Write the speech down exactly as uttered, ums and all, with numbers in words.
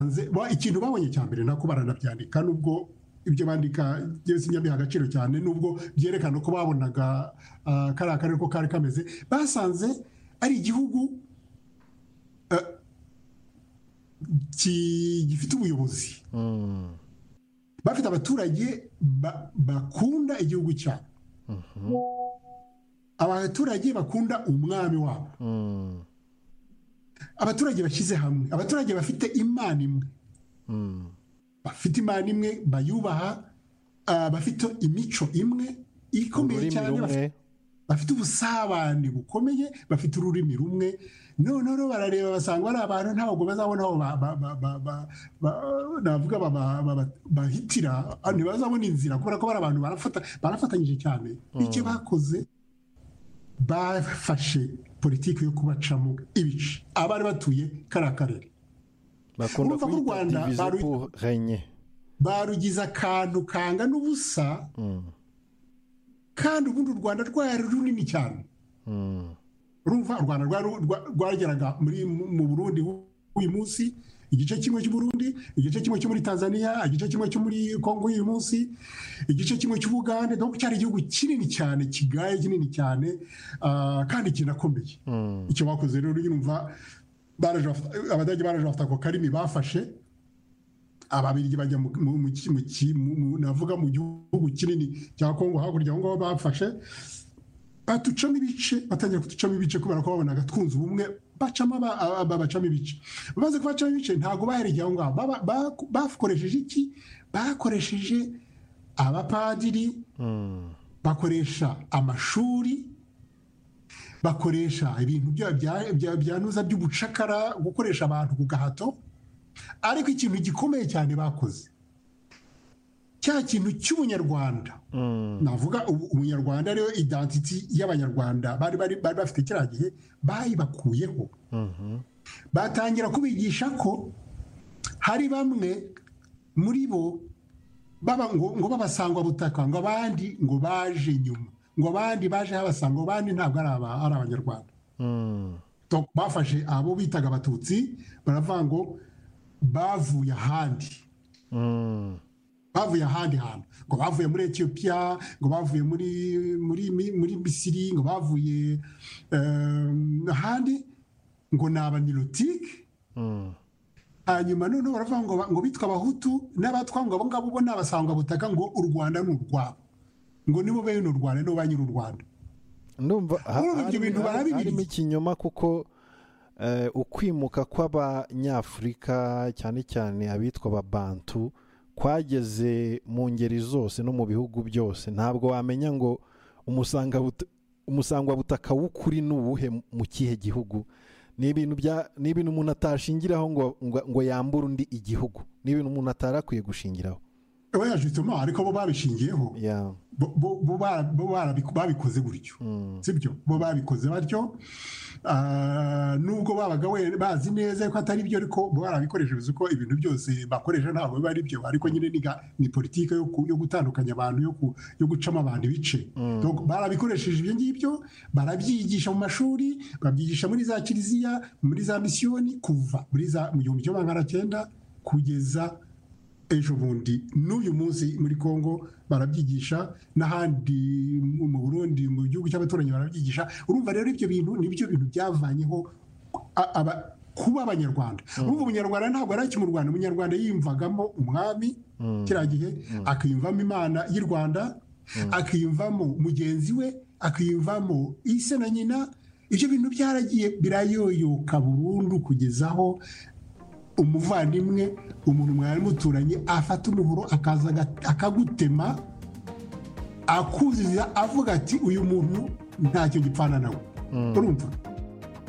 ikintu babonye cya mbere nako baranabyandika nubwo ibyo bandika byose nyabiha agaciro cyane nubwo byerekana ko babonaga kari akarere ko kari kameze basanze ari igihugu gifite ubuyobozi bafite abaturage bakunda igihugu cyabo abaturage bakunda umwami wabo abaturage bashyize hamwe abaturage bafite imana imwe bafite imana imwe bayubaha bafite imico imwe ikomeye cyane bafite ubusabane bukomeye bafite ururimi rumwe noneho barareba basanga ari abantu ntabwo bazabona aho navuga bahitira ntibazabona inzira kubera ko bari abantu barafatanyije cyane icyo bakoze bafashe politiki yo kubacamo ibice abari batuye kariya karere bakunda kwita divize pour régner barugize akantu kanga n'ubusa kandi ubundi u Rwanda rwari runini cyane urumva u Rwanda rwageraga mu Burundi uyu munsi igice kimwe cy'u Burundi igice kimwe cyo muri Tanzania igice kimwe cyo muri Kongo uyu munsi igice kimwe cy'Ubugande donc cyari igihugu kinini cyane kigaye kinini cyane kandi kinakomeye icyo bakoze rero yumva abadage baraje bafata ko karimi bafashe ababirigi bajya mu navuga mu gihugu kinini cya Kongo hakurya ngo bafashe batucamo ibice batangira kutucamo ibice kubera ko babonaga twunze ubumwe bacamo babacamo ibice baze kubacamo ibice ntago bahereye aho ngaho bakoresheje iki bakoresheje abapadiri bakoresha amashuri bakoresha ibintu byanuza by'ubucakara gukoresha abantu ku gahato ariko ikintu gikomeye cyane bakoze cya kintu cy'ubunyarwanda navuga umunyarwanda ariyo identity y'abanyarwanda bari bari bafite kiriya gihe bayibakuyeho batangira kubigisha ko hari bamwe muri bo baba ngo babasangwa butaka ngo abandi ngo baje nyuma ngo abandi baje habasanga abandi ntabwo ari abanyarwanda bafashe abo bitaga abatutsi baravuga ngo bavuye ahandi bavuye ahandi hantu ngo bavuye muri Ethiopia ngo bavuye muri muri muri Misiri ngo bavuye ahandi ngo ni abanilotike hanyuma noneho baravuga ngo ngo bitwa abahutu n'abatwanga abo ngabo bo n'abasangwa butaka ngo u Rwanda ni urwabo ngo nibo bene u Rwanda nibo banyiri u Rwanda ndumva harimo ikinyoma kuko ukwimuka kw'abanyafurika cyane cyane abitwa ababantu kwageze mu ngeri zose no mu bihugu byose ntabwo wamenya ngo umusangwa butaka w'ukuri n'ubuhe mu kihe gihugu ni ibintu bya ni ibintu umuntu atashingiraho ngo ngo yambure undi igihugu ni ibintu umuntu atarakwiye gushingiraho oya justement ariko bo babishingiyeho bo babikoze gutyo sibyo bo babikoze batyo nubwo babaga bazi neza ko atari byo ariko bo barabikoresheje uko ibintu byose bakoresha ntabwo biba ari byo ariko nyine ni politike yo gutandukanya abantu yo gucamo abantu ibice barabikoresheje ibyo ngibyo barabyigisha mu mashuri babyigisha muri za kiliziya muri za misiyoni kuva muri za mu gihumbi kimwe magana cyenda kugeza ejo bundi n'uyu munsi muri Kongo barabyigisha n'ahandi mu Burundi mu gihugu cy'abaturanyi barabyigisha urumva rero ibyo bintu nibyo bintu byavanyeho kuba abanyarwanda urumva umunyarwanda ntabwo ari mu Rwanda umunyarwanda yimvagamo umwami kiriya gihe akiyumvamo imana y'u Rwanda akiyumvamo mugenzi we akiyumvamo ise na nyina ibyo bintu byaragiye birayoyoka burundu kugezaho umuvandimwe umuntu mwari muturanye afata umuhoro akaza akagutema akuziza avuga ati uyu muntu ntacyo gipfana nawe urumva